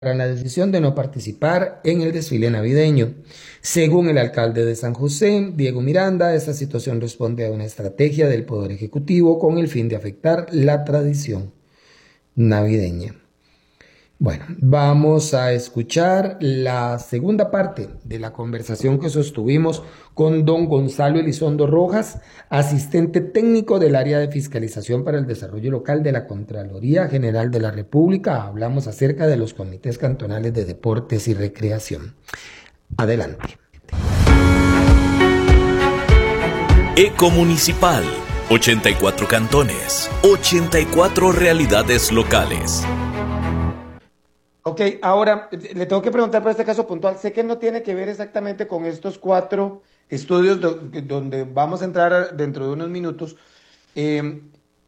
la decisión de no participar en el desfile navideño. Según el alcalde de San José, Diego Miranda, esta situación responde a una estrategia del Poder Ejecutivo con el fin de afectar la tradición navideña. Bueno, vamos a escuchar la segunda parte de la conversación que sostuvimos con don Gonzalo Elizondo Rojas, asistente técnico del área de fiscalización para el desarrollo local de la Contraloría General de la República. Hablamos acerca de los comités cantonales de deportes y recreación. Adelante. Ecomunicipal, 84 cantones, 84 realidades locales. Ok, ahora le tengo que preguntar por este caso puntual. Sé que no tiene que ver exactamente con estos 4 estudios donde vamos a entrar dentro de unos minutos, eh,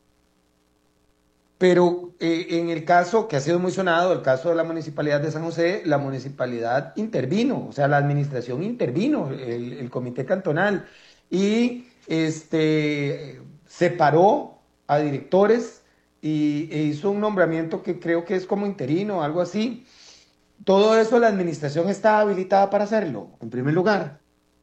pero en el caso que ha sido muy sonado, el caso de la Municipalidad de San José, la municipalidad intervino, o sea, la administración intervino, el comité cantonal, y separó a directores e hizo un nombramiento que creo que es como interino, algo así. Todo eso la administración está habilitada para hacerlo, en primer lugar.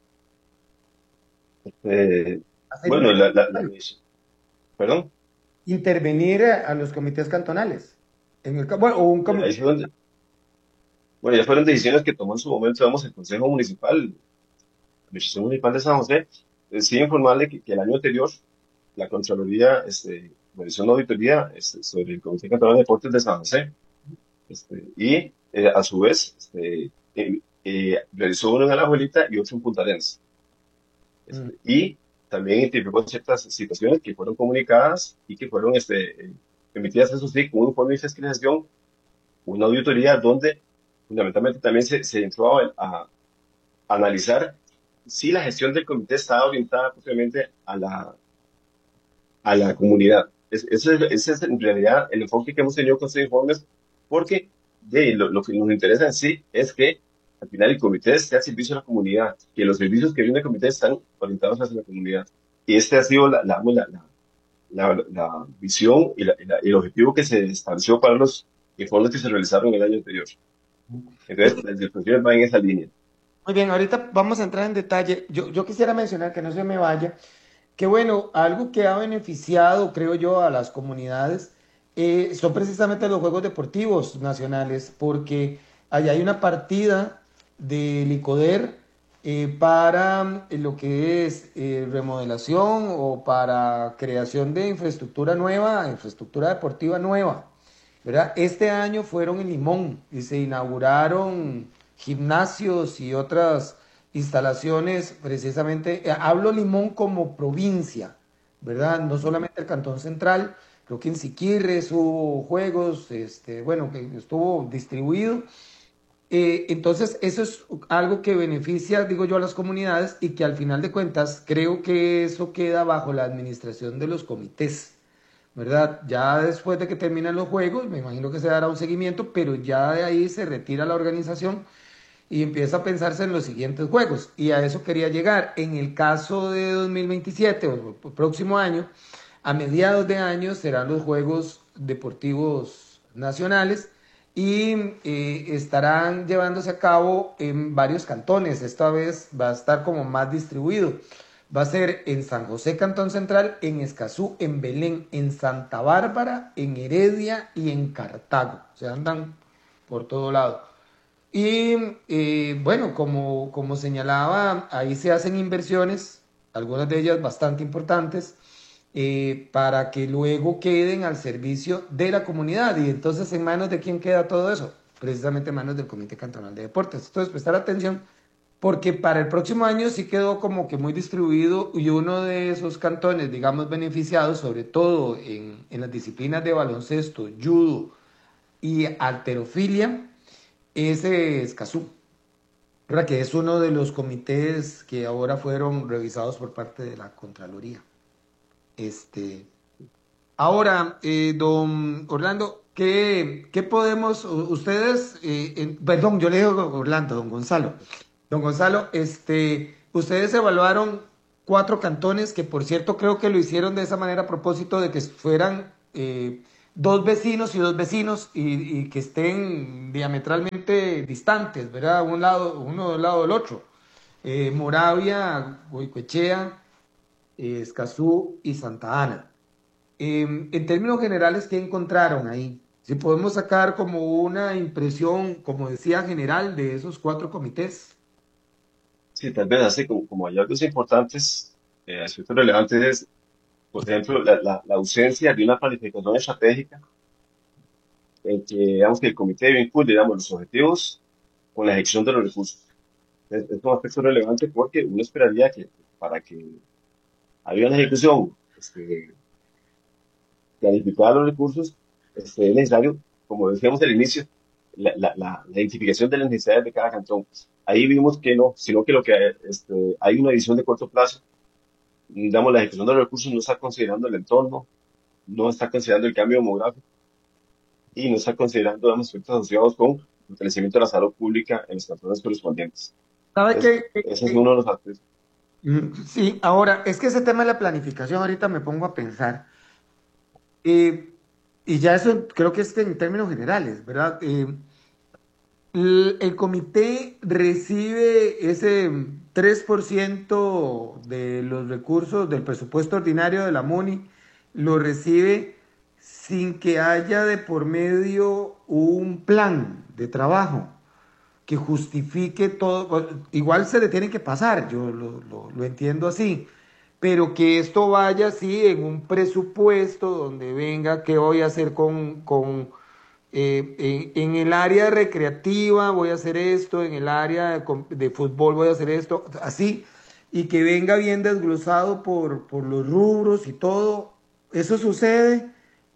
Eh, Hacer bueno, perdón, intervenir a los comités cantonales. Bueno, o un ahí comité. fue donde, bueno, ya fueron decisiones que tomó en su momento, vamos, el Consejo Municipal, la Administración Municipal de San José. Sí informarle que el año anterior la Contraloría realizó una auditoría sobre el Comité Cantonal de Deportes de San José, y a su vez realizó uno en Alajuelita y otro en Punta Arenas. Mm. Y también identificó ciertas situaciones que fueron comunicadas y que fueron emitidas, eso sí, con un informe de fiscalización, una auditoría donde fundamentalmente también se entró a analizar si la gestión del comité estaba orientada propiamente a la comunidad. Ese es en realidad el enfoque que hemos tenido con estos informes, porque lo que nos interesa en sí es que al final el comité esté al servicio de la comunidad, que los servicios que viene el comité están orientados hacia la comunidad. Y este ha sido la visión y el objetivo que se estableció para los informes que se realizaron el año anterior. Entonces, las discusiones van en esa línea. Muy bien, ahorita vamos a entrar en detalle. Yo quisiera mencionar que no se me vaya, que bueno, algo que ha beneficiado, creo yo, a las comunidades son precisamente los Juegos Deportivos Nacionales, porque allá hay una partida de Licoder para lo que es remodelación o para creación de infraestructura nueva, infraestructura deportiva nueva, ¿verdad? Este año fueron en Limón y se inauguraron gimnasios y otras instalaciones, precisamente, hablo Limón como provincia, ¿verdad? No solamente el Cantón Central, creo que en Siquirres hubo juegos, bueno, que estuvo distribuido. Entonces, eso es algo que beneficia, digo yo, a las comunidades y que al final de cuentas creo que eso queda bajo la administración de los comités, ¿verdad? Ya después de que terminan los juegos, me imagino que se dará un seguimiento, pero ya de ahí se retira la organización y empieza a pensarse en los siguientes juegos. Y a eso quería llegar. En el caso de 2027 o el próximo año, a mediados de año serán los Juegos Deportivos Nacionales y estarán llevándose a cabo en varios cantones. Esta vez va a estar como más distribuido. Va a ser en San José, Cantón Central, en Escazú, en Belén, en Santa Bárbara, en Heredia y en Cartago. Se andan por todo lado. Y bueno, como señalaba, ahí se hacen inversiones, algunas de ellas bastante importantes, para que luego queden al servicio de la comunidad. Y entonces, ¿en manos de quién queda todo eso? Precisamente en manos del Comité Cantonal de Deportes. Entonces, prestar atención, porque para el próximo año sí quedó como que muy distribuido y uno de esos cantones, digamos, beneficiados, sobre todo en las disciplinas de baloncesto, judo y halterofilia, es Escazú, ¿verdad? Que es uno de los comités que ahora fueron revisados por parte de la Contraloría. Este, Ahora, don Orlando, ¿qué podemos, ustedes, perdón, yo le digo Orlando, don Gonzalo. Don Gonzalo, ustedes evaluaron 4 cantones que, por cierto, creo que lo hicieron de esa manera a propósito de que fueran dos vecinos y dos vecinos y que estén diametralmente distantes, ¿verdad? Uno del lado del otro. Moravia, Goicoechea, Escazú y Santa Ana. En términos generales, ¿qué encontraron ahí? Si podemos sacar como una impresión, como decía, general de esos cuatro comités. Sí, tal vez así como hallazgos importantes, aspectos relevantes es, por ejemplo, la ausencia de una planificación estratégica en que, digamos, que el comité vincule, digamos, los objetivos con la ejecución de los recursos. Es un aspecto relevante porque uno esperaría que para que haya una ejecución planificada de los recursos, es necesario, como decíamos al inicio, la identificación de las necesidades de cada cantón. Ahí vimos que no, sino que lo que hay una visión de corto plazo. Digamos, la ejecución de los recursos no está considerando el entorno, no está considerando el cambio demográfico y no está considerando, digamos, aspectos asociados con el fortalecimiento de la salud pública en los cantones correspondientes. ¿Sabe Entonces, qué? ese es uno de los aspectos. Sí, ahora, es que ese tema de la planificación, ahorita me pongo a pensar, eh, y ya eso creo que es en términos generales, ¿verdad? El comité recibe ese 3% de los recursos del presupuesto ordinario de la MUNI, lo recibe sin que haya de por medio un plan de trabajo que justifique todo. Igual se le tiene que pasar, yo lo entiendo así, pero que esto vaya así en un presupuesto donde venga qué voy a hacer en el área recreativa voy a hacer esto, en el área de fútbol voy a hacer esto, así, y que venga bien desglosado por los rubros y todo. ¿Eso sucede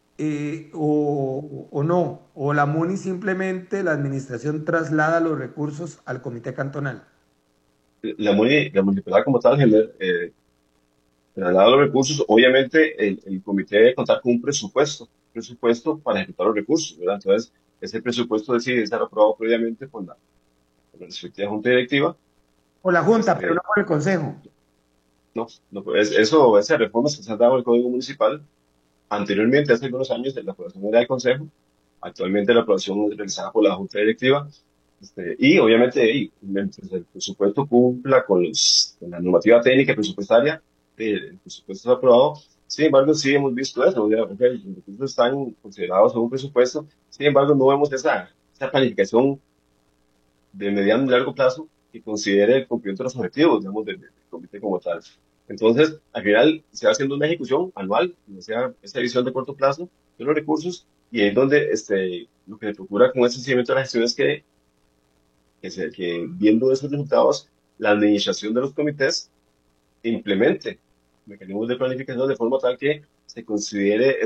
o no? ¿O la MUNI simplemente, la administración traslada los recursos al comité cantonal? La municipalidad como tal genera, traslada los recursos. Obviamente, el comité debe contar con un presupuesto para ejecutar los recursos, ¿verdad? Entonces, ese presupuesto decide ser aprobado previamente por la respectiva junta directiva. O la Junta, pero no Este, por el Consejo. no, no, pues, eso, esas reformas que se han dado al Código Municipal, anteriormente, hace algunos años, de la aprobación era del Consejo, actualmente la aprobación es realizada por la junta directiva. Y obviamente, mientras el presupuesto cumpla con la normativa técnica presupuestaria, el presupuesto es aprobado. Sin embargo, sí hemos visto eso, ya, ok, los recursos están considerados en un presupuesto. Sin embargo, no vemos esa planificación de mediano y largo plazo que considere el cumplimiento de los objetivos, digamos, del comité como tal. Entonces, al final, se va haciendo una ejecución anual, o sea, esa visión de corto plazo de los recursos, y es donde lo que se procura con ese seguimiento de la gestión es que viendo esos resultados, la administración de los comités implemente mecanismos de planificación de forma tal que se considere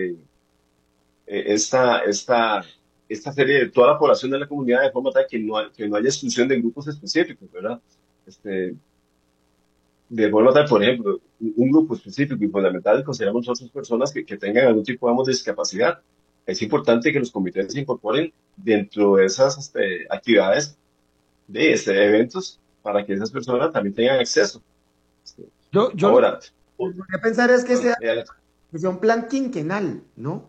esta, esta, esta serie de toda la población de la comunidad de forma tal que no haya exclusión de grupos específicos, ¿verdad? Este, de forma tal, por ejemplo, un grupo específico y fundamental consideramos nosotros personas que tengan algún tipo, digamos, de discapacidad. Es importante que los comités se incorporen dentro de esas actividades de eventos para que esas personas también tengan acceso. Este, Yo lo Ahora, que podría pensar es eh, que sea un plan quinquenal, ¿no?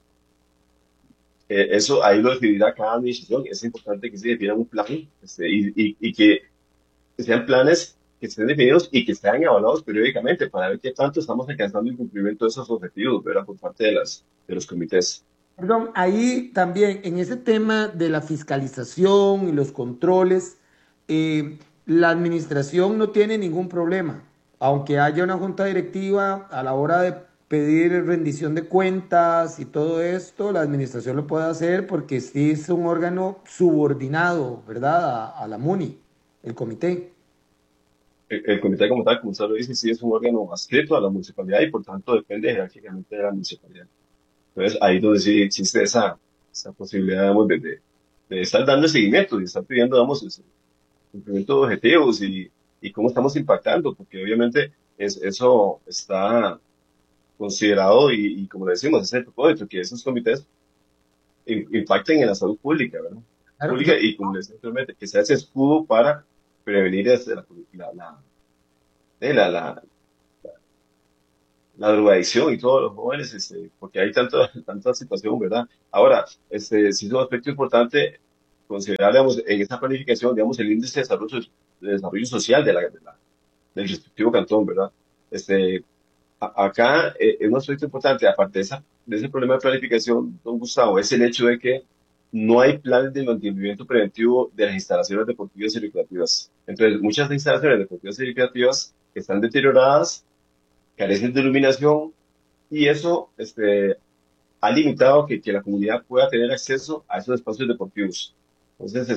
eso ahí lo decidirá cada administración. Es importante que se defina un plan y que sean planes que estén definidos y que sean evaluados periódicamente para ver qué tanto estamos alcanzando el cumplimiento de esos objetivos, ¿verdad? Por parte de los comités. Perdón, ahí también, en ese tema de la fiscalización y los controles, la administración no tiene ningún problema. Aunque haya una junta directiva, a la hora de pedir rendición de cuentas y todo esto, la administración lo puede hacer porque sí es un órgano subordinado, ¿verdad? A la MUNI, el comité. El comité como tal, como usted lo dice, sí es un órgano adscrito a la municipalidad y por tanto depende jerárquicamente de la municipalidad. Entonces ahí es donde sí existe esa posibilidad, digamos, de estar dando seguimiento y estar pidiendo, digamos, ese cumplimiento de objetivos y cómo estamos impactando, porque obviamente eso está considerado y como le decimos, es el propósito, que esos comités impacten en la salud pública, ¿verdad? Claro, Pública y como le decía anteriormente, que sea ese escudo para prevenir la, la, la, la drogadicción y todos los jóvenes, porque hay tanta situación, ¿verdad? Ahora, sí es un aspecto importante considerar, digamos, en esta planificación, digamos, el índice de desarrollo social del respectivo cantón, ¿verdad? Acá es un aspecto importante, aparte de ese problema de planificación, don Gustavo, es el hecho de que no hay planes de mantenimiento preventivo de las instalaciones deportivas y recreativas. Entonces, muchas instalaciones deportivas y recreativas están deterioradas, carecen de iluminación, y eso ha limitado que la comunidad pueda tener acceso a esos espacios deportivos. Entonces,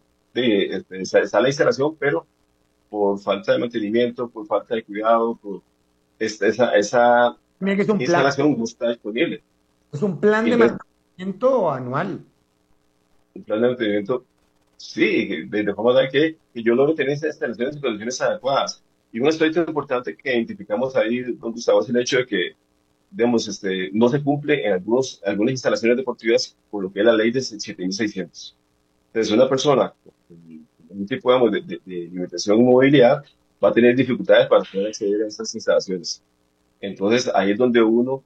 está la instalación, pero por falta de mantenimiento, por falta de cuidado, esa Mira que es un plan, instalación no está disponible. es un plan Y de entonces, mantenimiento anual. un plan de mantenimiento, sí, de forma tal que yo logro tener esas instalaciones en condiciones adecuadas. Y un aspecto importante que identificamos ahí, don Gustavo, es el hecho de que, digamos, no se cumple en algunas instalaciones deportivas por lo que es la ley de 7.600. Entonces, una persona con un tipo, digamos, de limitación en movilidad va a tener dificultades para poder acceder a estas instalaciones. Entonces, ahí es donde uno,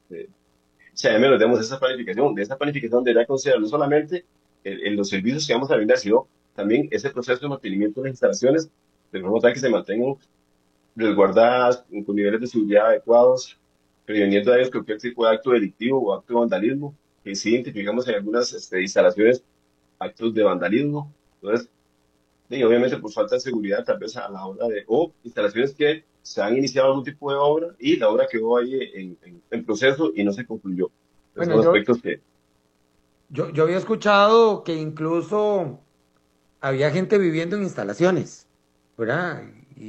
ya menos, digamos, de esa planificación debería considerar no solamente en los servicios que vamos a brindar, sino también ese proceso de mantenimiento de las instalaciones, de forma tal que se mantengan resguardadas, con niveles de seguridad adecuados, preveniendo a ellos cualquier tipo de acto delictivo o acto de vandalismo, que sí identificamos en algunas instalaciones actos de vandalismo. Entonces, y obviamente por falta de seguridad, tal vez a la hora o instalaciones que se han iniciado algún tipo de obra y la obra quedó ahí en proceso y no se concluyó. Entonces, Bueno, son aspectos que, yo había escuchado que incluso había gente viviendo en instalaciones, ¿verdad?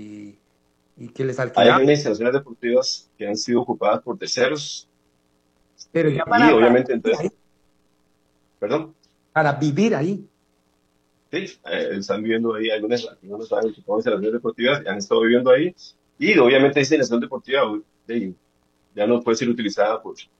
Y que les hay alquilaban, algunas instalaciones deportivas que han sido ocupadas por terceros, pero ya y para obviamente vivir entonces, ahí, perdón, para vivir ahí. sí, están viviendo ahí, algunos han ocupado instalaciones deportivas y han estado viviendo ahí, y obviamente esa instalación deportiva ya no puede ser utilizada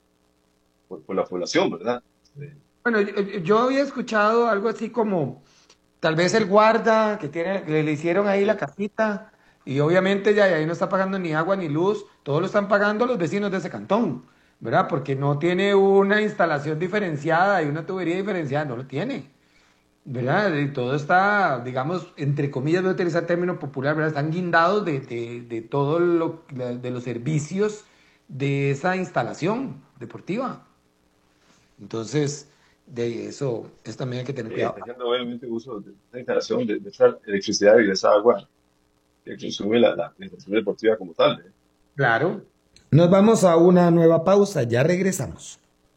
por la población, ¿verdad? Bueno, yo había escuchado algo así como tal vez el guarda que tiene, que le hicieron ahí la casita y obviamente ya ahí no está pagando ni agua ni luz, todo lo están pagando los vecinos de ese cantón, ¿verdad? Porque no tiene una instalación diferenciada y una tubería diferenciada, no lo tiene, ¿verdad? Y todo está, digamos, entre comillas, voy a utilizar término popular, ¿verdad? Están guindados de todo de los servicios de esa instalación deportiva. Entonces, de eso también hay que tener cuidado. Está haciendo obviamente uso de esta instalación, de esta electricidad y de esa agua que consume la instalación deportiva como tal. Claro. Nos vamos a una nueva pausa, ya regresamos.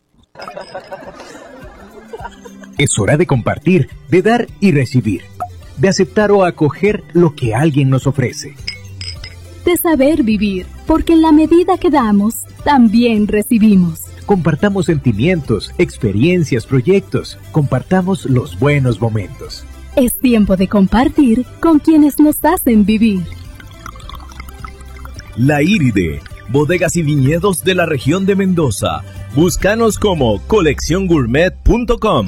Es hora de compartir, de dar y recibir, de aceptar o acoger lo que alguien nos ofrece. De saber vivir, porque en la medida que damos, también recibimos. Compartamos sentimientos, experiencias, proyectos. Compartamos los buenos momentos. Es tiempo de compartir con quienes nos hacen vivir. La Iride, bodegas y viñedos de la región de Mendoza. Búscanos como colecciongourmet.com.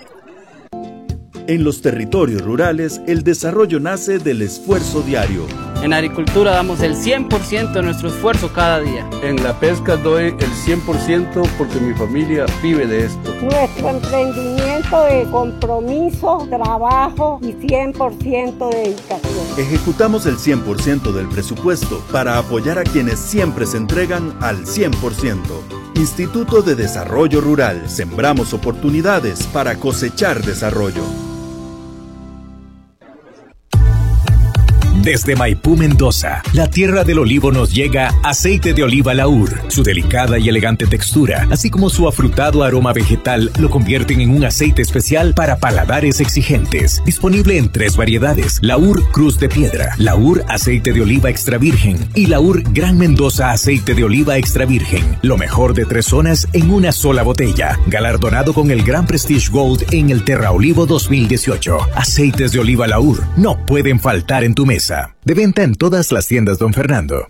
En los territorios rurales, el desarrollo nace del esfuerzo diario. En agricultura damos el 100% de nuestro esfuerzo cada día. En la pesca doy el 100% porque mi familia vive de esto. Nuestro emprendimiento es compromiso, trabajo y 100% de dedicación. Ejecutamos el 100% del presupuesto para apoyar a quienes siempre se entregan al 100%. Instituto de Desarrollo Rural. Sembramos oportunidades para cosechar desarrollo. Desde Maipú, Mendoza, la tierra del olivo, nos llega aceite de oliva Laur. Su delicada y elegante textura, así como su afrutado aroma vegetal, lo convierten en un aceite especial para paladares exigentes. Disponible en 3 variedades: Laur Cruz de Piedra, Laur Aceite de Oliva Extra Virgen y Laur Gran Mendoza Aceite de Oliva Extra Virgen. Lo mejor de 3 zonas en una sola botella. Galardonado con el Gran Prestige Gold en el Terra Olivo 2018. Aceites de oliva Laur no pueden faltar en tu mesa. De venta en todas las tiendas Don Fernando.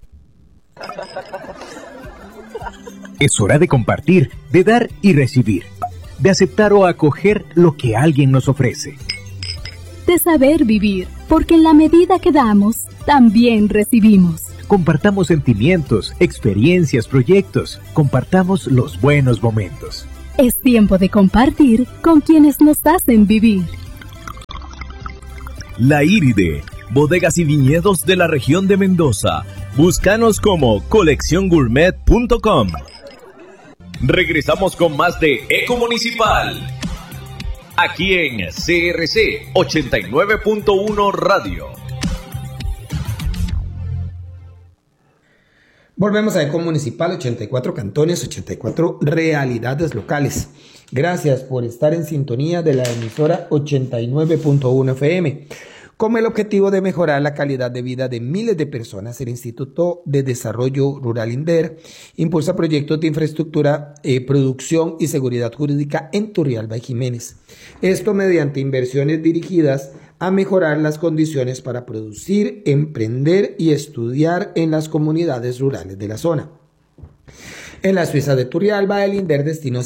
Es hora de compartir, de dar y recibir, de aceptar o acoger lo que alguien nos ofrece. De saber vivir, porque en la medida que damos, también recibimos. Compartamos sentimientos, experiencias, proyectos. Compartamos los buenos momentos. Es tiempo de compartir con quienes nos hacen vivir. La Iride, bodegas y viñedos de la región de Mendoza. Búscanos como colecciongourmet.com. Regresamos con más de Eco Municipal. Aquí en CRC 89.1 Radio. Volvemos a Eco Municipal, 84 cantones, 84 realidades locales. Gracias por estar en sintonía de la emisora 89.1 FM. Con el objetivo de mejorar la calidad de vida de miles de personas, el Instituto de Desarrollo Rural INDER impulsa proyectos de infraestructura, producción y seguridad jurídica en Turrialba y Jiménez. Esto mediante inversiones dirigidas a mejorar las condiciones para producir, emprender y estudiar en las comunidades rurales de la zona. En la Suiza de Turrialba, el INDER destinó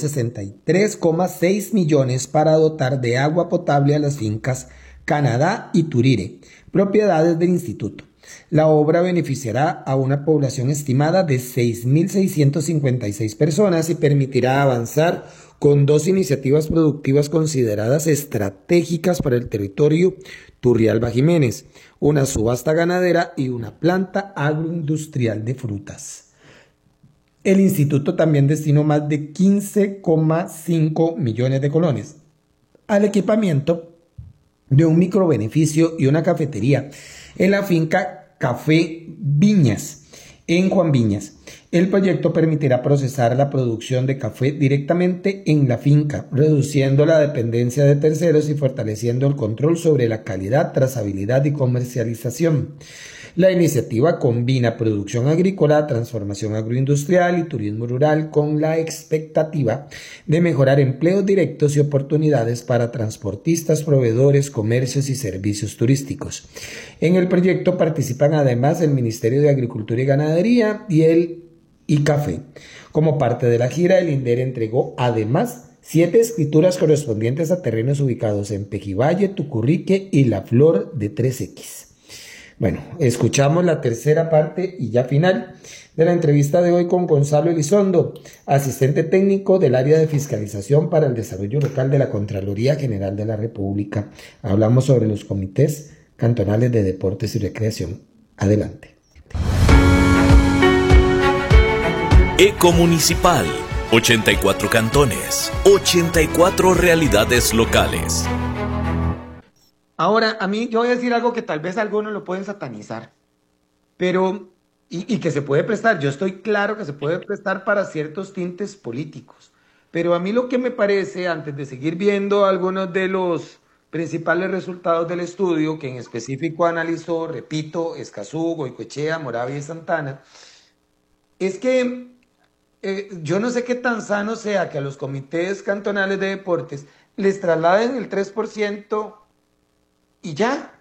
63,6 millones para dotar de agua potable a las fincas Canadá y Turire, propiedades del instituto. La obra beneficiará a una población estimada de 6.656 personas y permitirá avanzar con dos iniciativas productivas consideradas estratégicas para el territorio Turrialba Jiménez, una subasta ganadera y una planta agroindustrial de frutas. El instituto también destinó más de 15,5 millones de colones al equipamiento de un microbeneficio y una cafetería en la finca Café Viñas, en Juan Viñas. El proyecto permitirá procesar la producción de café directamente en la finca, reduciendo la dependencia de terceros y fortaleciendo el control sobre la calidad, trazabilidad y comercialización. La iniciativa combina producción agrícola, transformación agroindustrial y turismo rural con la expectativa de mejorar empleos directos y oportunidades para transportistas, proveedores, comercios y servicios turísticos. En el proyecto participan además el Ministerio de Agricultura y Ganadería y el ICAFE. Como parte de la gira, el INDER entregó además 7 escrituras correspondientes a terrenos ubicados en Pejivalle, Tucurrique y La Flor de 3X. Bueno, escuchamos la tercera parte y ya final de la entrevista de hoy con Gonzalo Elizondo, asistente técnico del área de fiscalización para el desarrollo local de la Contraloría General de la República. Hablamos sobre los comités cantonales de deportes y recreación. Adelante. Eco Municipal, 84 cantones, 84 realidades locales. Ahora, a mí, yo voy a decir algo que tal vez algunos lo pueden satanizar, pero, y que se puede prestar, yo estoy claro que se puede prestar para ciertos tintes políticos, pero a mí lo que me parece, antes de seguir viendo algunos de los principales resultados del estudio, que en específico analizó, repito, Escazú, Goicoechea, Moravia y Santana, es que yo no sé qué tan sano sea que a los comités cantonales de deportes les trasladen el 3%. Y ya,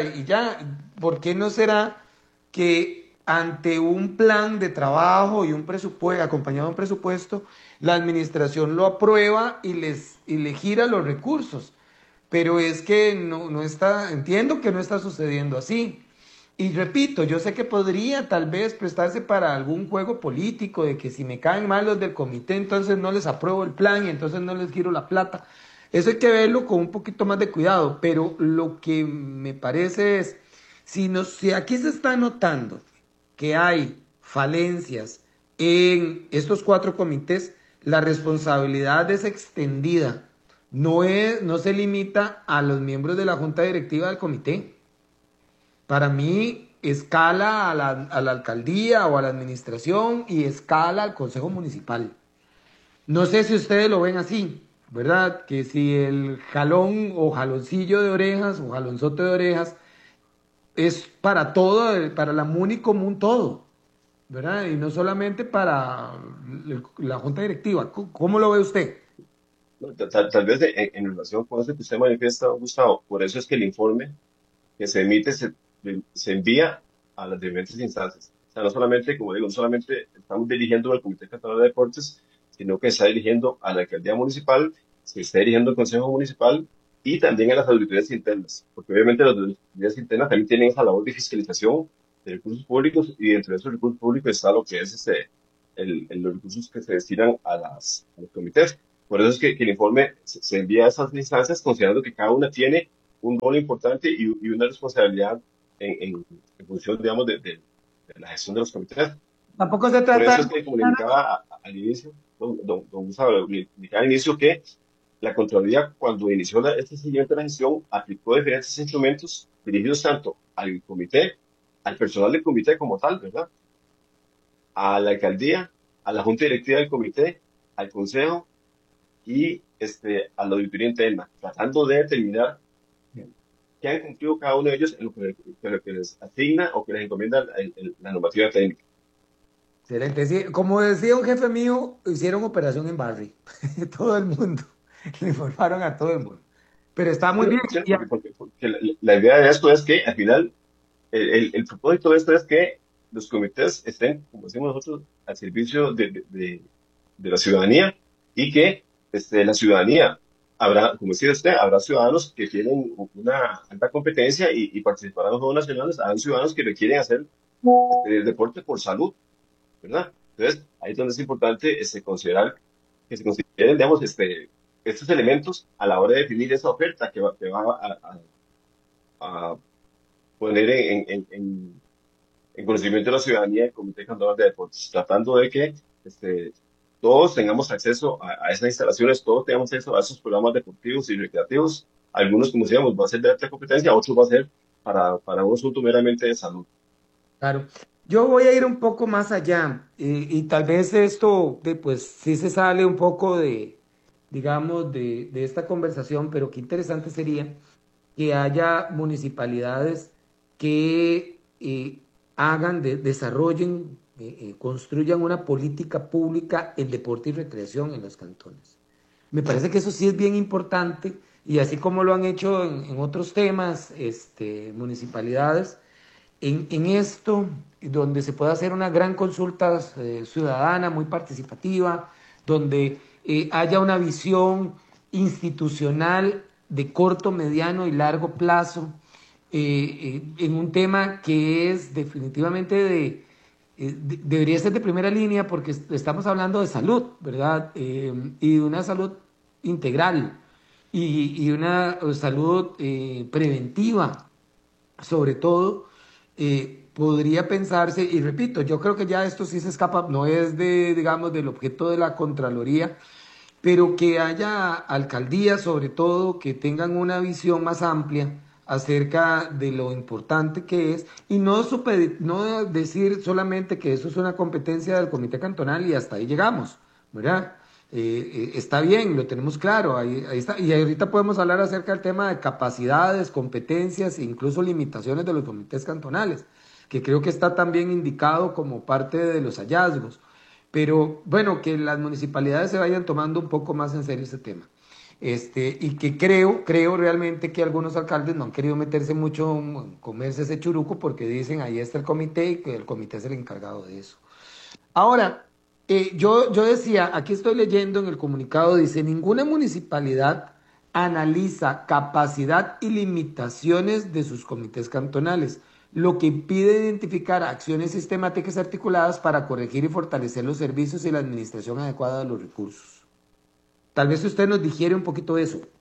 ¿por qué no será que ante un plan de trabajo y un presupuesto, acompañado de un presupuesto, la administración lo aprueba y le gira los recursos? Pero es que no está, entiendo que no está sucediendo así. Y repito, yo sé que podría tal vez prestarse para algún juego político, de que si me caen mal los del comité, entonces no les apruebo el plan y entonces no les giro la plata. Eso hay que verlo con un poquito más de cuidado, pero lo que me parece es, si aquí se está notando que hay falencias en estos 4 comités, la responsabilidad es extendida, no se limita a los miembros de la junta directiva del comité. Para mí, escala a la alcaldía o a la administración y escala al consejo municipal. No sé si ustedes lo ven así, ¿verdad? Que si el jalón o jaloncillo de orejas o jalonzote de orejas es para todo, para la MUNI como un todo, ¿verdad? Y no solamente para la junta directiva. ¿Cómo lo ve usted? Tal vez en relación con eso que usted manifiesta, Gustavo, por eso es que el informe que se emite se envía a las diferentes instancias. O sea, no solamente, como digo, no solamente estamos dirigiendo al Comité Catalán de Deportes, sino que está dirigiendo a la alcaldía municipal, se está dirigiendo al consejo municipal y también a las auditorías internas, porque obviamente las auditorías internas también tienen esa labor de fiscalización de recursos públicos, y dentro de esos recursos públicos está lo que es los recursos que se destinan a los comités. Por eso es que el informe se envía a esas instancias considerando que cada una tiene un rol importante y una responsabilidad en función, digamos, de la gestión de los comités. Tampoco se Por eso trata, es que comunicaba al inicio, don Gustavo, comunicaba al inicio que la Contraloría, cuando inició este seguimiento de la gestión, aplicó diferentes instrumentos dirigidos tanto al comité, al personal del comité como tal, ¿verdad? A la alcaldía, a la junta directiva del comité, al consejo y a la auditoría interna, tratando de determinar qué han cumplido cada uno de ellos en lo que les asigna o que les encomienda la normativa técnica. excelente. Sí, como decía un jefe mío, hicieron operación en Barry. Todo el mundo. Le informaron a todo el mundo. Pero está muy bien. Sí, porque la idea de esto es que al final, el propósito de esto es que los comités estén, como decimos nosotros, al servicio de la ciudadanía y que la ciudadanía habrá, como decía usted, habrá ciudadanos que tienen una alta competencia y participarán en los Juegos Nacionales, habrá ciudadanos que requieren hacer deporte por salud, ¿verdad? Entonces, ahí es donde es importante considerar que se consideren, digamos, estos elementos a la hora de definir esa oferta que va a poner en conocimiento de la ciudadanía del Comité Cantonal de Deportes, tratando de que todos tengamos acceso a esas instalaciones, todos tengamos acceso a esos programas deportivos y recreativos. Algunos, como decíamos, va a ser de alta competencia, otros va a ser para un asunto meramente de salud. Claro. Yo voy a ir un poco más allá y tal vez esto, pues sí se sale un poco digamos, de esta conversación, pero qué interesante sería que haya municipalidades que desarrollen, construyan una política pública en deporte y recreación en los cantones. Me parece que eso sí es bien importante y así como lo han hecho en otros temas, municipalidades, en esto, donde se pueda hacer una gran consulta ciudadana, muy participativa, donde haya una visión institucional de corto, mediano y largo plazo, en un tema que es definitivamente debería ser de primera línea porque estamos hablando de salud, ¿verdad? Y de una salud integral y una salud preventiva, sobre todo. Podría pensarse, y repito, yo creo que ya esto sí se escapa, no es digamos, del objeto de la Contraloría, pero que haya alcaldías, sobre todo, que tengan una visión más amplia acerca de lo importante que es, y no decir solamente que eso es una competencia del Comité Cantonal y hasta ahí llegamos, ¿verdad? Está bien, lo tenemos claro, ahí está, y ahorita podemos hablar acerca del tema de capacidades, competencias e incluso limitaciones de los comités cantonales, que creo que está también indicado como parte de los hallazgos, pero bueno, que las municipalidades se vayan tomando un poco más en serio ese tema. Y que creo realmente que algunos alcaldes no han querido meterse mucho en comerse ese churuco porque dicen ahí está el comité y que el comité es el encargado de eso. Ahora, yo decía, aquí estoy leyendo en el comunicado, dice, ninguna municipalidad analiza capacidad y limitaciones de sus comités cantonales, lo que impide identificar acciones sistemáticas articuladas para corregir y fortalecer los servicios y la administración adecuada de los recursos. Tal vez usted nos digiere un poquito de eso.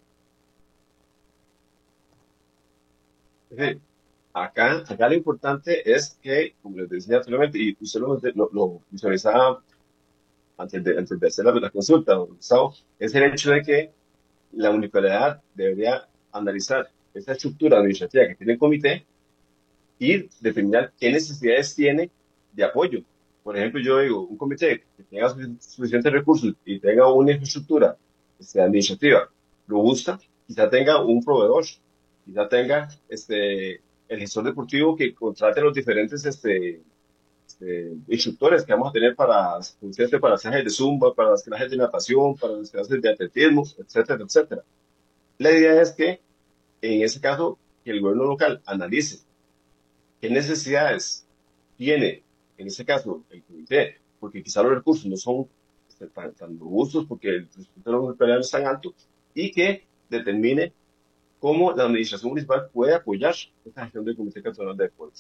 Acá lo importante es que, como les decía anteriormente, y usted lo visualizaba antes de hacer la consulta, don Gustavo, es el hecho de que la municipalidad debería analizar esa estructura administrativa que tiene el comité y determinar qué necesidades tiene de apoyo. Por ejemplo, yo digo, un comité que tenga suficientes recursos y tenga una infraestructura administrativa robusta, quizá tenga un proveedor, quizá tenga el gestor deportivo que contrate a los diferentes instructores que vamos a tener para las clases de zumba, para las clases de natación, para las clases de atletismo, etcétera, etcétera. La idea es que, en ese caso, que el gobierno local analice qué necesidades tiene, en ese caso, el comité, porque quizá los recursos no son tan robustos, porque el presupuesto de los municipalidades no es tan alto, y que determine cómo la administración municipal puede apoyar esta gestión del Comité Cantonal de Deportes.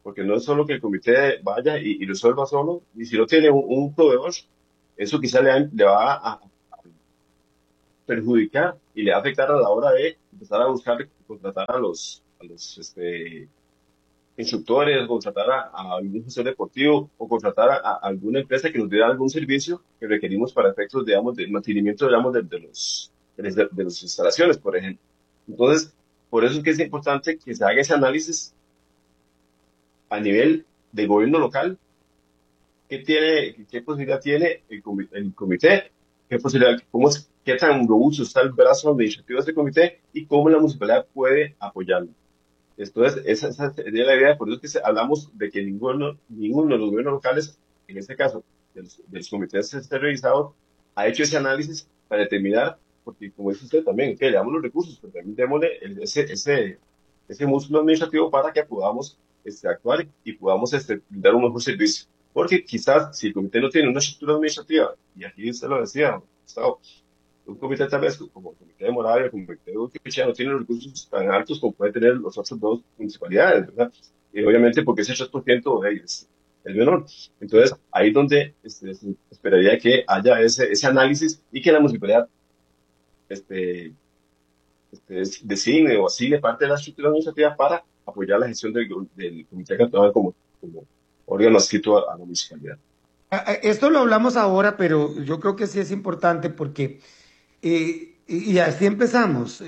porque no es solo que el comité vaya y resuelva solo, y si no tiene un proveedor, eso quizá le va a perjudicar y le va a afectar a la hora de empezar a buscar contratar a los instructores, contratar a algún gestor deportivo o contratar a alguna empresa que nos dé algún servicio que requerimos para efectos, digamos, de mantenimiento, digamos, de las instalaciones, por ejemplo. Entonces, por eso es que es importante que se haga ese análisis a nivel de gobierno local. ¿Qué posibilidad tiene el comité? ¿Qué posibilidad, qué tan robusto está el brazo administrativo de este comité y cómo la municipalidad puede apoyarlo? Entonces, esa sería la idea. Por eso es que hablamos de que ninguno de los gobiernos locales, en este caso, de los comités revisados, ha hecho ese análisis para determinar, porque como dice usted también, que le damos los recursos, pero también démosle ese músculo administrativo para que podamos actuar y podamos dar un mejor servicio. Porque quizás si el comité no tiene una estructura administrativa, y aquí usted lo decía, Gustavo, un comité tal vez como el comité de Moravia, como el comité de Uquichea, no tiene los recursos tan altos como puede tener los otros dos municipalidades, ¿verdad? Y obviamente porque ese 3% de ellos es menor. Entonces, ahí es donde esperaría que haya ese análisis y que la municipalidad designe o asigne parte de la estructura administrativa para apoyar la gestión del comité cantonal como órgano adscrito a la municipalidad. Esto lo hablamos ahora, pero yo creo que sí es importante porque, y así empezamos,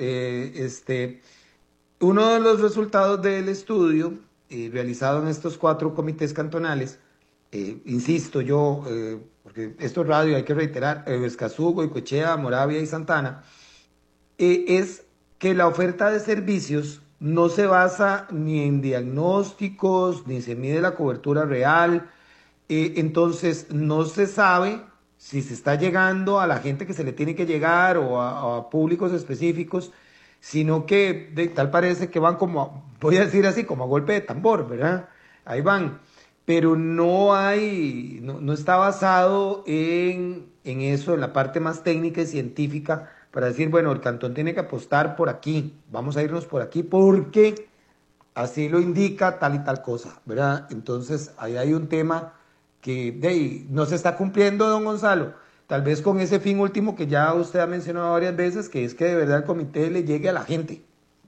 uno de los resultados del estudio realizado en estos 4 comités cantonales, insisto yo, porque esto es radio, hay que reiterar, Escazú, Goicoechea, Moravia y Santana, es que la oferta de servicios no se basa ni en diagnósticos, ni se mide la cobertura real. Entonces no se sabe si se está llegando a la gente que se le tiene que llegar o a públicos específicos, sino que tal parece que van como, voy a decir así, como a golpe de tambor, ¿verdad? Ahí van, pero no está basado en eso, en la parte más técnica y científica, para decir, bueno, el cantón tiene que apostar por aquí, vamos a irnos por aquí porque así lo indica tal y tal cosa, ¿verdad? Entonces ahí hay un tema que no se está cumpliendo, don Gonzalo, tal vez con ese fin último que ya usted ha mencionado varias veces, que es que de verdad el comité le llegue a la gente.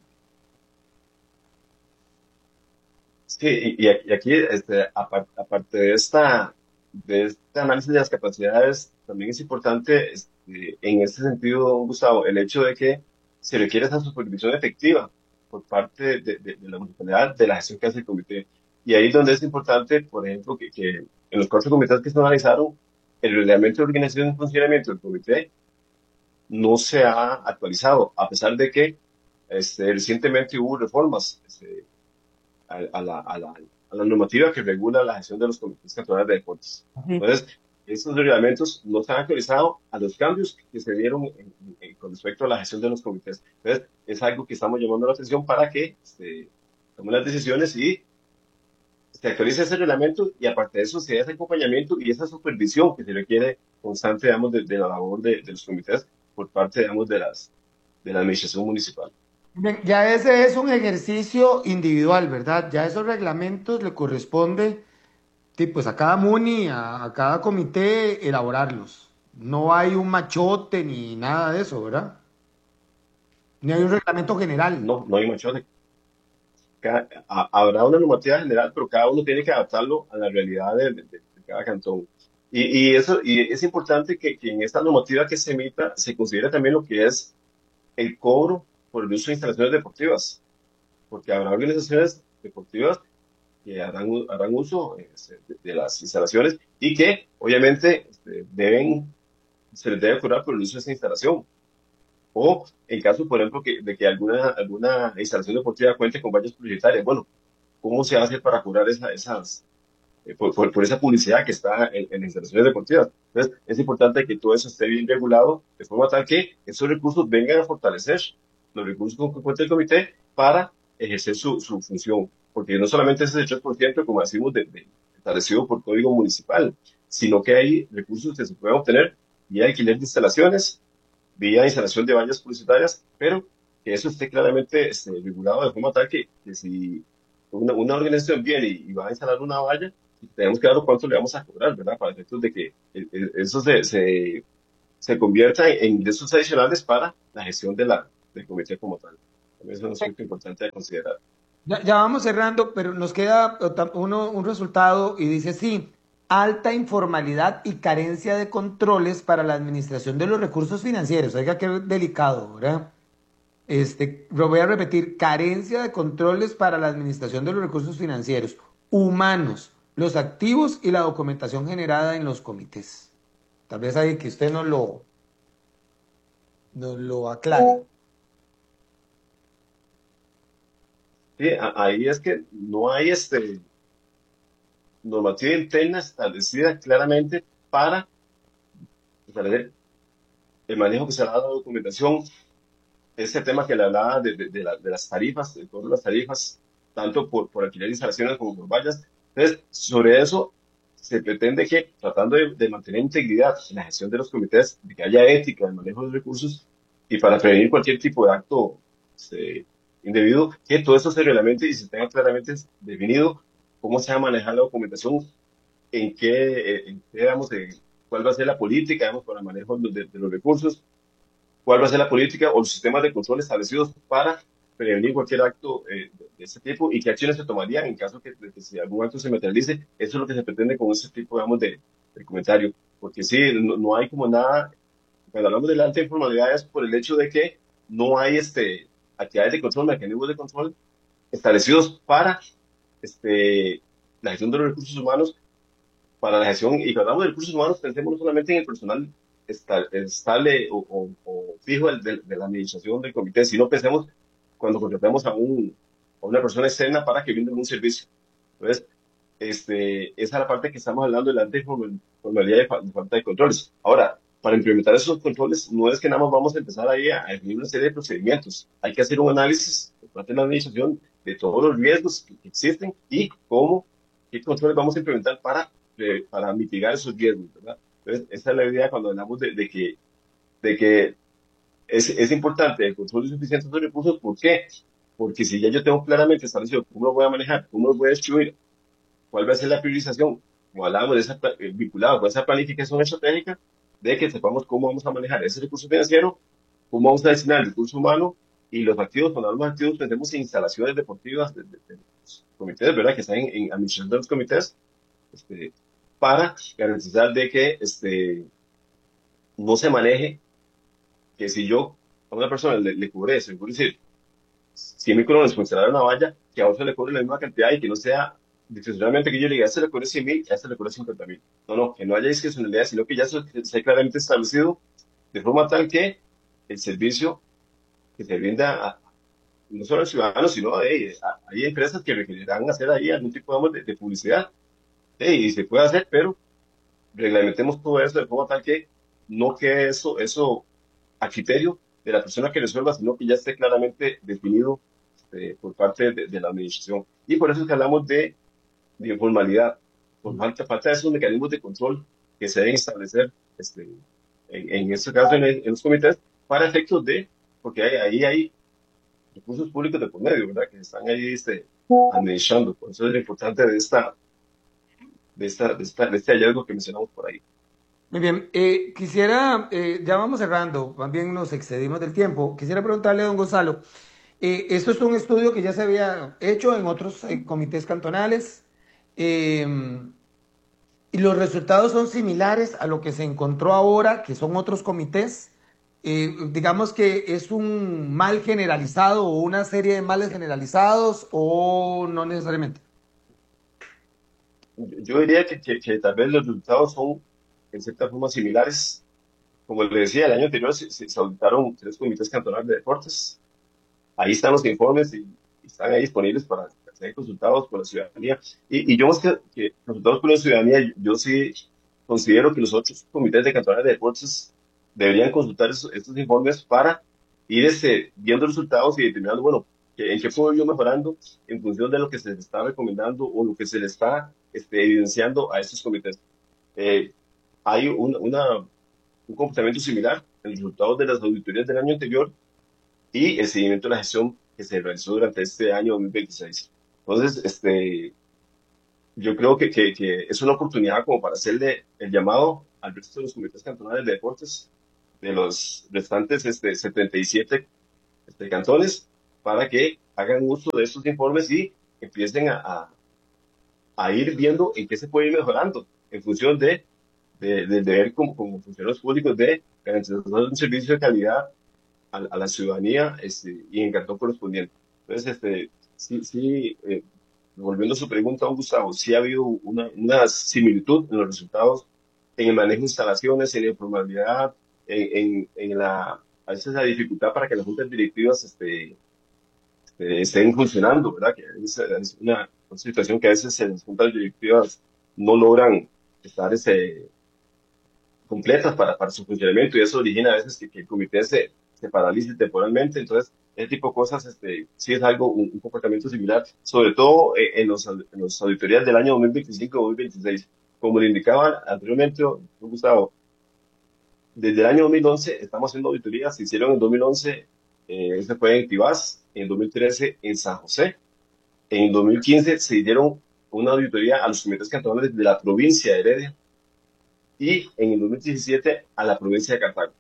Sí, y aquí, aparte de este análisis de las capacidades, también es importante, en este sentido, Gustavo, el hecho de que se requiere esa supervisión efectiva por parte de la municipalidad, de la gestión que hace el comité. Y ahí es donde es importante, por ejemplo, que en los 4 comités que se analizaron, el reglamento de organización y funcionamiento del comité no se ha actualizado, a pesar de que recientemente hubo reformas a la normativa que regula la gestión de los comités cantonales de deportes. Entonces, estos reglamentos no se han actualizado a los cambios que se dieron con respecto a la gestión de los comités. Entonces, es algo que estamos llamando la atención para que tomen las decisiones y se actualice ese reglamento, y aparte de eso se dé ese acompañamiento y esa supervisión que se requiere constante, digamos, de la labor de los comités por parte, digamos, de la administración municipal. Ya ese es un ejercicio individual, ¿verdad? Ya esos reglamentos le corresponde pues a cada MUNI, a cada comité elaborarlos. No hay un machote ni nada de eso, ¿verdad? Ni hay un reglamento general. No hay machote. Habrá una normativa general, pero cada uno tiene que adaptarlo a la realidad de cada cantón. Y es importante que en esta normativa que se emita se considere también lo que es el cobro por el uso de instalaciones deportivas, porque habrá organizaciones deportivas que harán uso de las instalaciones y que obviamente se les debe cobrar por el uso de esa instalación. O en caso, por ejemplo, de que alguna instalación deportiva cuente con vallas publicitarias, bueno, ¿cómo se hace para cobrar por esa publicidad que está en las instalaciones deportivas? Entonces, es importante que todo eso esté bien regulado, de forma tal que esos recursos vengan a fortalecer los recursos con que cuenta el comité para ejercer su función, porque no solamente es el 3%, como decimos, establecido por código municipal, sino que hay recursos que se pueden obtener vía alquiler de instalaciones, vía instalación de vallas publicitarias, pero que eso esté claramente regulado de forma tal que si una organización viene y va a instalar una valla, tenemos que ver cuánto le vamos a cobrar, ¿verdad? Para efectos de que eso se convierta en ingresos adicionales para la gestión del comité como tal. También es un aspecto importante a considerar. Ya vamos cerrando, pero nos queda un resultado y dice sí, alta informalidad y carencia de controles para la administración de los recursos financieros. Oiga, qué delicado, ¿verdad? Lo voy a repetir, carencia de controles para la administración de los recursos financieros, humanos, los activos y la documentación generada en los comités. Tal vez ahí que usted nos lo aclare. Sí, ahí es que no hay normativa interna establecida claramente para establecer el manejo que se da de la documentación, este tema que le hablaba de las tarifas, de todas las tarifas, tanto por alquiler de instalaciones como por vallas. Entonces, sobre eso se pretende que, tratando de mantener integridad en la gestión de los comités, de que haya ética en el manejo de los recursos y para prevenir cualquier tipo de acto indebido, que todo esto se reglamente y se tenga claramente definido cómo se va a manejar la documentación, cuál va a ser la política, digamos, para el manejo de los recursos, cuál va a ser la política o los sistemas de control establecidos para prevenir cualquier acto de este tipo y qué acciones se tomarían en caso de que si algún acto se materialice. Eso es lo que se pretende con este tipo, digamos, de comentario. Porque sí, no hay como nada, cuando hablamos de la alta informalidad es por el hecho de que no hay actividades de control, mecanismos de control establecidos para la gestión de los recursos humanos, para la gestión, y cuando hablamos de recursos humanos pensemos no solamente en el personal estable o fijo de la administración del comité, sino pensemos cuando contratamos a una persona externa para que brinde un servicio. Entonces, esa es la parte que estamos hablando de la informalidad y falta de controles. Ahora, para implementar esos controles, no es que nada más vamos a empezar ahí a definir una serie de procedimientos. Hay que hacer un análisis por parte de la administración de todos los riesgos que existen y qué controles vamos a implementar para mitigar esos riesgos, ¿verdad? Entonces, esa es la idea cuando hablamos de que es importante el control suficiente de los recursos. ¿Por qué? Porque si ya yo tengo claramente establecido cómo lo voy a manejar, cómo lo voy a distribuir, cuál va a ser la priorización, como hablábamos de vinculado con esa planificación estratégica, de que sepamos cómo vamos a manejar ese recurso financiero, cómo vamos a destinar el recurso humano y los activos. Cuando hablamos de activos, pensemos en instalaciones deportivas de los comités, ¿verdad? Que están en administración de los comités, para garantizar de que no se maneje que si yo a una persona le cobré eso, es decir, 100.000 colones por instalar una valla, que a otro le cobre la misma cantidad y que no sea discrecionalmente que yo le diga, a este le cobre 100.000, a este le cobre 50.000. No, que no haya discrecionalidad, sino que ya esté claramente establecido de forma tal que el servicio que se brinda no solo al ciudadano, sino hay empresas que requerirán hacer ahí algún tipo, digamos, de publicidad. Y se puede hacer, pero reglamentemos todo eso de forma tal que no quede eso a criterio de la persona que resuelva, sino que ya esté claramente definido por parte de la administración. Y por eso es que hablamos de informalidad, por falta de esos mecanismos de control que se deben establecer en este caso en los comités, para efectos porque ahí hay recursos públicos de por medio, ¿verdad? Que están ahí administrando. Por eso es lo importante de este hallazgo que mencionamos por ahí. Muy bien, quisiera, ya vamos cerrando, más bien nos excedimos del tiempo. Quisiera preguntarle a don Gonzalo, esto es un estudio que ya se había hecho en otros comités cantonales, y los resultados son similares a lo que se encontró ahora, que son otros comités. Digamos que es un mal generalizado o una serie de males generalizados, o no necesariamente. Yo diría que tal vez los resultados son en cierta forma similares. Como le decía, el año anterior se auditaron 3 comités cantonales de deportes. Ahí están los informes y están ahí disponibles para ser consultados por la ciudadanía. Y yo, más que consultados por la ciudadanía, yo sí considero que los otros comités de cantonales de deportes deberían consultar estos informes para ir viendo resultados y determinando, bueno, en qué puedo yo mejorando en función de lo que se les está recomendando o lo que se les está evidenciando a estos comités. Hay un comportamiento similar en los resultados de las auditorías del año anterior y el seguimiento de la gestión que se realizó durante este año 2026. Entonces, yo creo que es una oportunidad como para hacerle el llamado al resto de los comités cantonales de deportes de los restantes 77 cantones para que hagan uso de estos informes y empiecen a ir viendo en qué se puede ir mejorando en función de ver como funcionarios públicos de garantizar un servicio de calidad a la ciudadanía y en el cantón correspondiente. Entonces, sí, volviendo a su pregunta, don Gustavo, sí ha habido una similitud en los resultados, en el manejo de instalaciones, en la informalidad, a veces la dificultad para que las juntas directivas estén funcionando, ¿verdad? Que es una situación que a veces las juntas directivas no logran estar completas para su funcionamiento, y eso origina a veces que el comité se paralice temporalmente. Entonces, ese tipo de cosas sí es un comportamiento similar, sobre todo en los auditorías del año 2025-2026. Como le indicaba anteriormente, don Gustavo, desde el año 2011 estamos haciendo auditorías. Se hicieron en 2011, se fue en Tibás, en 2013 en San José, en 2015 se hicieron una auditoría a los comités cantonales de la provincia de Heredia, y en el 2017 a la provincia de Cartago.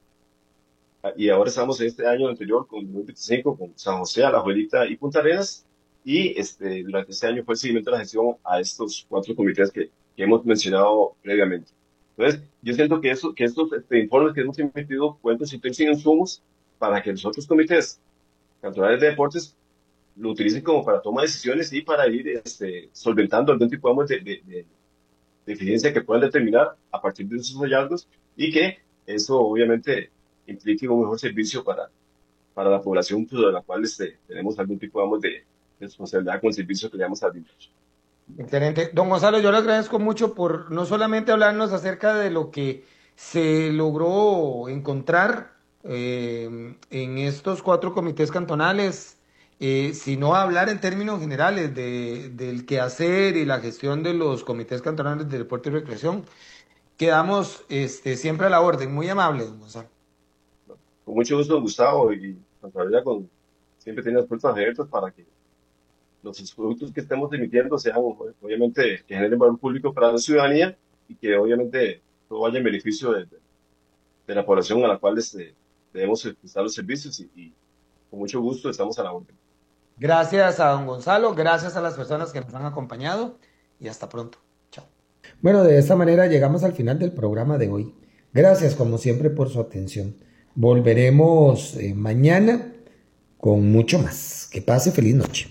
Y ahora estamos en este año anterior, con 2025, con San José, Alajuelita y Punta Arenas, y durante este año fue el seguimiento de la gestión a estos 4 comités que hemos mencionado previamente. Entonces, yo siento que estos informes que hemos emitido pueden constituirse en insumos para que los otros comités cantonales de deportes lo utilicen como para toma de decisiones y para ir solventando algún tipo de deficiencia que puedan determinar a partir de esos hallazgos, y que eso obviamente implique un mejor servicio para la población, pues, de la cual tenemos algún tipo de responsabilidad con el servicio que le damos a brindar. Excelente. Don Gonzalo, yo le agradezco mucho por no solamente hablarnos acerca de lo que se logró encontrar en estos 4 comités cantonales, sino hablar en términos generales del quehacer y la gestión de los comités cantonales de deporte y recreación. Quedamos siempre a la orden. Muy amable, don Gonzalo. Con mucho gusto, don Gustavo, y siempre tiene las puertas abiertas para que los productos que estemos emitiendo sean, obviamente, que generen valor público para la ciudadanía, y que obviamente todo vaya en beneficio de la población a la cual debemos prestar los servicios, y con mucho gusto estamos a la orden. Gracias a don Gonzalo, gracias a las personas que nos han acompañado, y hasta pronto. Chao. Bueno, de esta manera llegamos al final del programa de hoy. Gracias, como siempre, por su atención. Volveremos mañana con mucho más. Que pase feliz noche.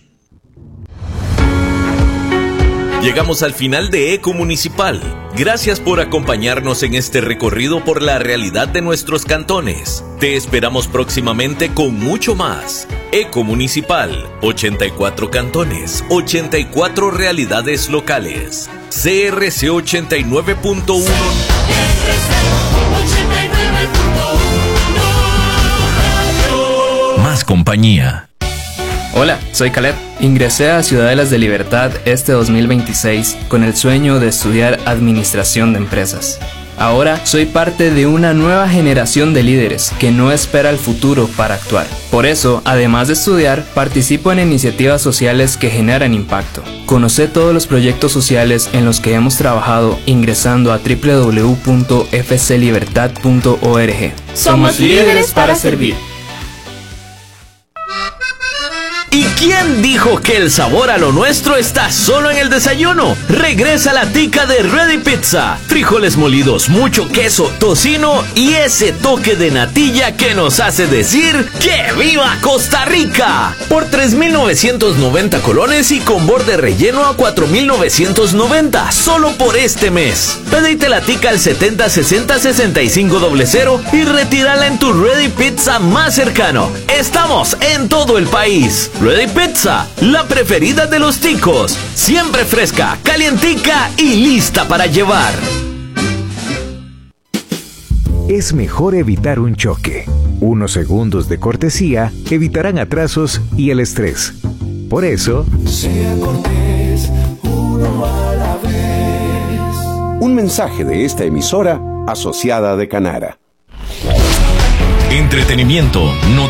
Llegamos al final de Eco Municipal. Gracias por acompañarnos en este recorrido por la realidad de nuestros cantones. Te esperamos próximamente con mucho más. Eco Municipal, 84 cantones, 84 realidades locales. CRC 89.1. Más compañía. Hola, soy Caleb. Ingresé a Ciudadelas de Libertad este 2026 con el sueño de estudiar Administración de Empresas. Ahora soy parte de una nueva generación de líderes que no espera el futuro para actuar. Por eso, además de estudiar, participo en iniciativas sociales que generan impacto. Conoce todos los proyectos sociales en los que hemos trabajado ingresando a www.fclibertad.org. Somos líderes para servir. ¿Y quién dijo que el sabor a lo nuestro está solo en el desayuno? Regresa la tica de Ready Pizza. Frijoles molidos, mucho queso, tocino y ese toque de natilla que nos hace decir ¡que viva Costa Rica! Por 3,990 colones y con borde relleno a 4,990, solo por este mes. Pedite la tica al 7060-6500 y retírala en tu Ready Pizza más cercano. Estamos en todo el país. Ready Pizza, la preferida de los ticos. Siempre fresca, calientica y lista para llevar. Es mejor evitar un choque. Unos segundos de cortesía evitarán atrasos y el estrés. Por eso, sea cortés, uno a la vez. Un mensaje de esta emisora asociada de Canara. Entretenimiento,